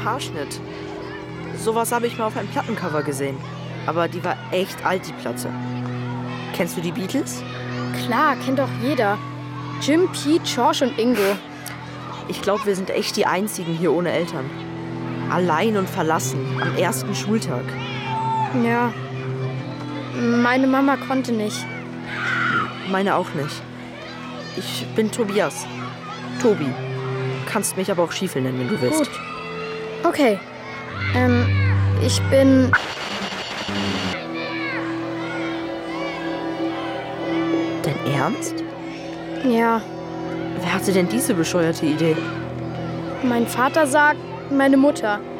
schwarzer Haarschnitt. Sowas habe ich mal auf einem Plattencover gesehen. Aber die war echt alt, die Platte. Kennst du die Beatles? Klar, kennt doch jeder. Jim, Pete, George und Ingo. Ich glaube, wir sind echt die Einzigen hier ohne Eltern. Allein und verlassen, am ersten Schultag. Ja, meine Mama konnte nicht. Meine auch nicht. Ich bin Tobias. Tobi. Kannst mich aber auch Stiefel nennen, wenn du willst. Gut. Okay. Ich bin... Dein Ernst? Ja, Wer hatte denn diese bescheuerte Idee? mein Vater sagt, meine Mutter.